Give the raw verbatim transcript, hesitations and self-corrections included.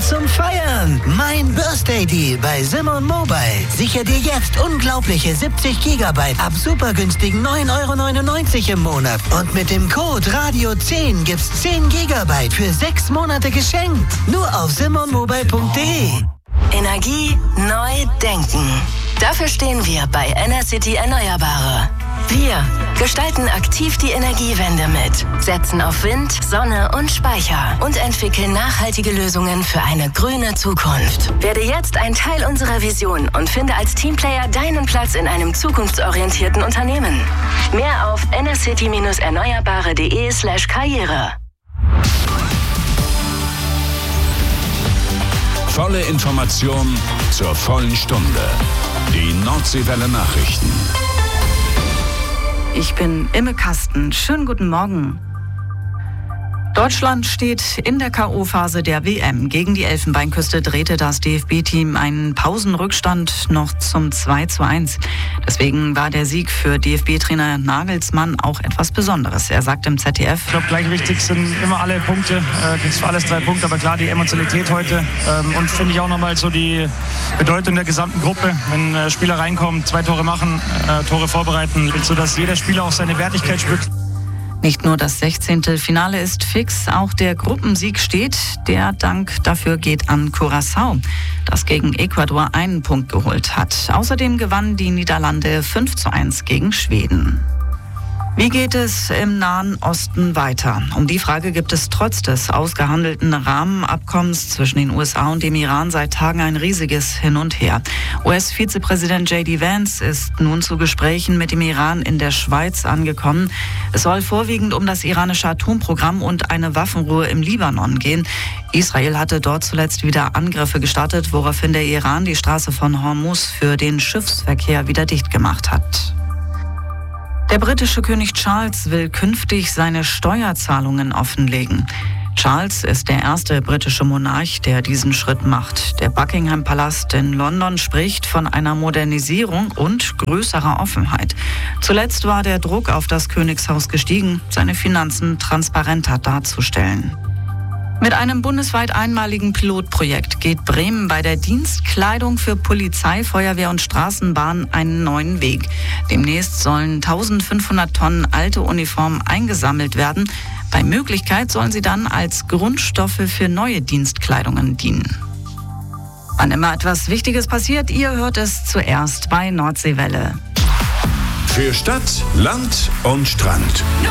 zum Feiern. Mein Birthday Deal bei Simon Mobile. Sicher dir jetzt unglaubliche siebzig Gigabyte ab super günstigen neun Euro neunundneunzig im Monat. Und mit dem Code Radio zehn gibt's zehn Gigabyte für sechs Monate geschenkt. Nur auf simon mobile punkt de. Energie neu denken. Dafür stehen wir bei Enercity Erneuerbare. Wir gestalten aktiv die Energiewende mit, setzen auf Wind, Sonne und Speicher und entwickeln nachhaltige Lösungen für eine grüne Zukunft. Werde jetzt ein Teil unserer Vision und finde als Teamplayer deinen Platz in einem zukunftsorientierten Unternehmen. Mehr auf enercity-erneuerbare.de slash Karriere. Volle Information zur vollen Stunde. Die Nordseewelle Nachrichten. Ich bin Imme Kasten. Schönen guten Morgen. Deutschland steht in der K O-Phase der W M. Gegen die Elfenbeinküste drehte das D F B-Team einen Pausenrückstand noch zum zwei zu eins. Deswegen war der Sieg für D F B-Trainer Nagelsmann auch etwas Besonderes. Er sagt im Z D F: Ich glaube, gleich wichtig sind immer alle Punkte. Äh, gibt es für alles drei Punkte, aber klar die Emotionalität heute. Ähm, und finde ich auch nochmal so die Bedeutung der gesamten Gruppe. Wenn äh, Spieler reinkommen, zwei Tore machen, äh, Tore vorbereiten, sodass jeder Spieler auch seine Wertigkeit spürt. Nicht nur das sechzehnte Finale ist fix, auch der Gruppensieg steht. Der Dank dafür geht an Curaçao, das gegen Ecuador einen Punkt geholt hat. Außerdem gewannen die Niederlande fünf zu eins gegen Schweden. Wie geht es im Nahen Osten weiter? Um die Frage gibt es trotz des ausgehandelten Rahmenabkommens zwischen den U S A und dem Iran seit Tagen ein riesiges Hin und Her. U S-Vizepräsident J D Vance ist nun zu Gesprächen mit dem Iran in der Schweiz angekommen. Es soll vorwiegend um das iranische Atomprogramm und eine Waffenruhe im Libanon gehen. Israel hatte dort zuletzt wieder Angriffe gestartet, woraufhin der Iran die Straße von Hormuz für den Schiffsverkehr wieder dicht gemacht hat. Der britische König Charles will künftig seine Steuerzahlungen offenlegen. Charles ist der erste britische Monarch, der diesen Schritt macht. Der Buckingham-Palast in London spricht von einer Modernisierung und größerer Offenheit. Zuletzt war der Druck auf das Königshaus gestiegen, seine Finanzen transparenter darzustellen. Mit einem bundesweit einmaligen Pilotprojekt geht Bremen bei der Dienstkleidung für Polizei, Feuerwehr und Straßenbahn einen neuen Weg. Demnächst sollen eintausendfünfhundert Tonnen alte Uniformen eingesammelt werden. Bei Möglichkeit sollen sie dann als Grundstoffe für neue Dienstkleidungen dienen. Wann immer etwas Wichtiges passiert, ihr hört es zuerst bei Nordseewelle. Für Stadt, Land und Strand.